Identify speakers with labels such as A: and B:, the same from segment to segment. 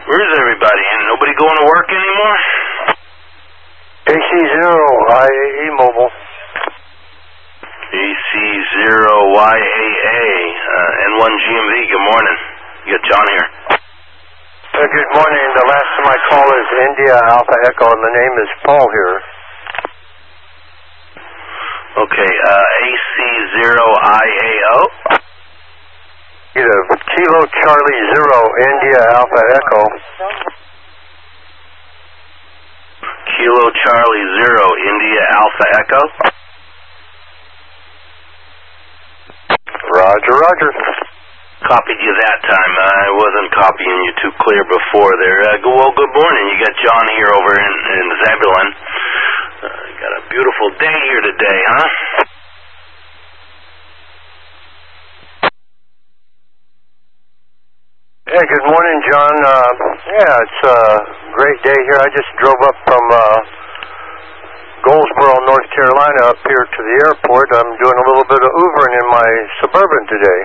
A: Where's everybody? Ain't nobody going to work anymore?
B: AC0IAE Mobile.
A: AC0YAA, N1 GMV, good morning. You got John here.
B: Good morning. The last of my call is India Alpha Echo, and the name is Paul here.
A: Okay, AC0IAO.
B: Kilo Charlie 0, India Alpha Echo.
A: Kilo Charlie 0, India Alpha Echo.
B: Roger, roger.
A: Copied you that time. I wasn't copying you too clear before there. Well, good morning. You got John here over in Zebulon. Got a beautiful day here today, huh?
B: Yeah, good morning, John. It's a great day here. I just drove up from Goldsboro, North Carolina, up here to the airport. I'm doing a little bit of Ubering in my Suburban today.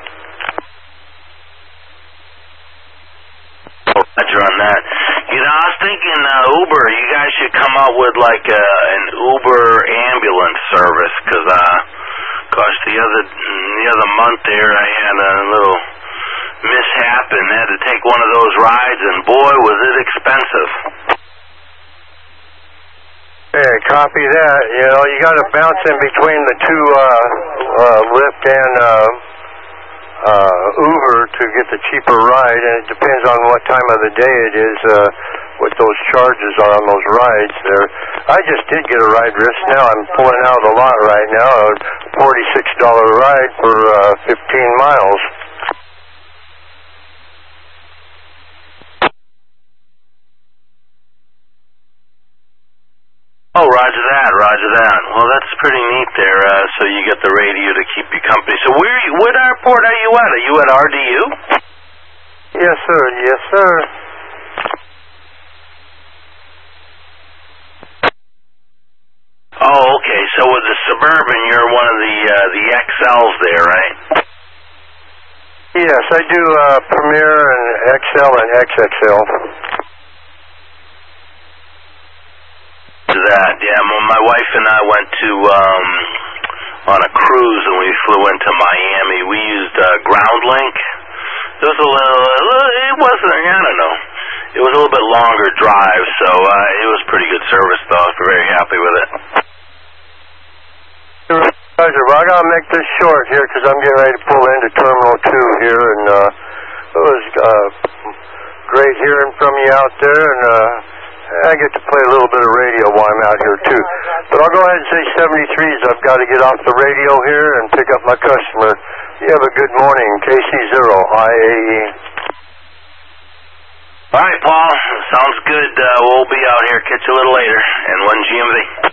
A: Roger on that. You know, I was thinking Uber, you guys should come out with like an Uber ambulance service, because gosh, the other month there I had a little mishap and had to take one of those rides, and boy, was it expensive.
B: Hey, copy that. You know, you got to bounce in between the two, Lyft and Uber to get the cheaper ride, and it depends on what time of the day it is, what those charges are on those rides there. I just did get a ride just now. I'm pulling out a lot right now, a $46 ride for 15 miles.
A: Oh, roger that. Well, that's pretty neat there, so you get the radio to keep you company. So what airport are you at? Are you at RDU?
B: Yes, sir. Yes, sir.
A: Oh, okay. So with the Suburban, you're one of the XLs there, right?
B: Yes, I do Premier and XL and XXL.
A: That, yeah. My wife and I went to on a cruise, and we flew into Miami. We used GroundLink. It was it wasn't, I don't know. It was a little bit longer drive, so it was pretty good service, though. I was very happy with it.
B: Roger. Well, I gotta make this short here because I'm getting ready to pull into Terminal 2 here, and it was great hearing from you out there, and I get to play a little bit of radio while I'm out here, too. But I'll go ahead and say 73s. I've got to get off the radio here and pick up my customer. You have a good morning. KC0IAE.
A: All right, Paul. Sounds good. We'll be out here. Catch you a little later. N1 GMV.